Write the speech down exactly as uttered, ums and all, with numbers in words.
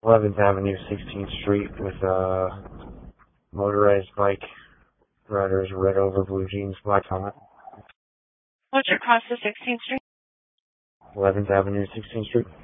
eleventh Avenue, sixteenth Street, with a motorized bike. Riders, red over, blue jeans, black helmet. What's your cross to sixteenth Street? eleventh Avenue, sixteenth Street.